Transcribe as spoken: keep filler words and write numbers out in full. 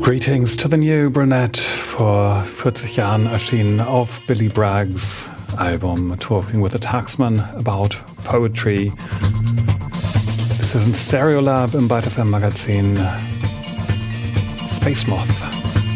Greetings to the New Brunette, vor vierzig Jahren erschienen auf Billy Bragg's Album Talking with the Taxman About Poetry. Das ist ein Stereolab im Byte F M Magazin. Space Moth.